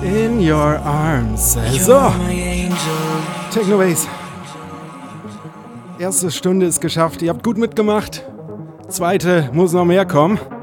In your arms. So. Technobase. Erste Stunde ist geschafft. Ihr habt gut mitgemacht. Zweite muss noch mehr kommen.